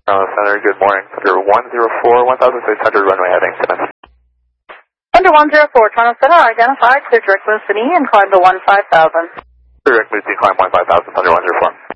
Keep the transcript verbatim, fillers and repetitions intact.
Toronto Center, good morning. Thunder one zero four, one thousand six hundred runway heading. Thunder one zero four, Toronto Center, identify, clear direct move to knee and climb to one five thousand. Direct move to climb one five thousand, Thunder one zero four.